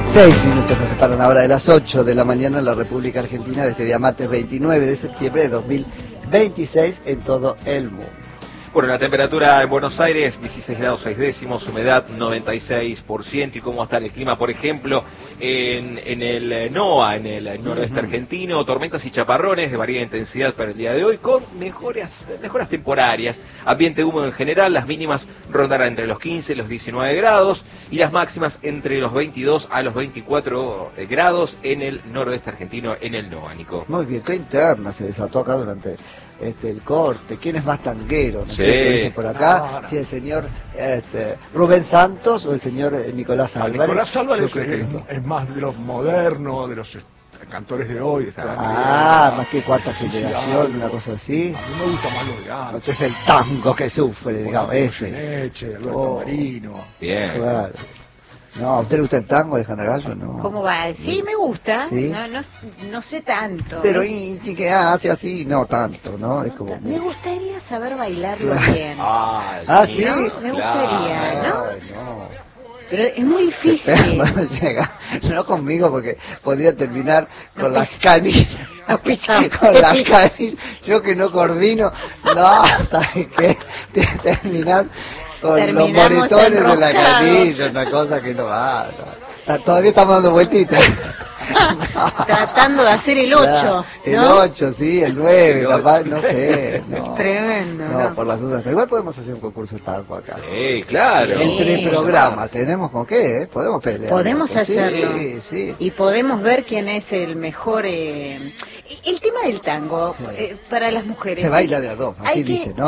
6 minutos nos separan ahora de las 8 de la mañana en la República Argentina de este día martes 29 de septiembre de 2026 en todo el mundo. Bueno, la temperatura en Buenos Aires, 16 grados 6 décimos, humedad 96%. ¿Y cómo está el clima, por ejemplo, en el NOA, en el noroeste argentino? Tormentas y chaparrones de variada intensidad para el día de hoy, con mejoras temporarias. Ambiente húmedo en general, las mínimas rondarán entre los 15 y los 19 grados, y las máximas entre los 22 a los 24 grados en el noroeste argentino, en el NOA, Nico. Muy bien, qué interna se desató acá durante el corte. ¿Quién es más tanguero? ¿No Sí. sé por acá? Si el señor Rubén Santos o el señor Nicolás Álvarez. Nicolás Álvarez Yo creo que es más de los modernos, de los cantores de hoy. más que cuarta generación, una cosa así. A mí me gusta más lo de antes. Entonces el tango que sufre, digamos, ese. Neche, Alberto Marino. Bien. Claro. No, ¿a usted le gusta el tango, Alejandra Gallo? No. ¿Cómo va? Sí, me gusta. ¿Sí? No sé tanto. Pero y sí que hace así, no tanto, ¿no? Es como... Me gustaría saber bailarlo Claro. bien. ¿Sí? ¿No? Me gustaría, ¿no? Ay, no. Pero es muy difícil. Bueno, llega, no conmigo porque podría terminar No con las pisa. canillas. No pisa. Con Te las pisa. canillas. Yo que no coordino, no, ¿sabes qué? Terminar con Terminamos los moretones de la enroscados. canilla, una cosa que no va. Todavía estamos dando vueltitas. Tratando de hacer el 8, El ¿no? 8, sí, el 9, capaz, no sé. No. Tremendo, No, ¿no? por las dudas. Igual podemos hacer un concurso de tango acá. Sí, claro. Sí. Entre programas, tenemos con qué, ¿eh? Podemos pelear. Podemos hacerlo. Sí, sí. Y podemos ver quién es el mejor. El tema del tango, para las mujeres. Se baila de a dos, así Hay que- dice, ¿no?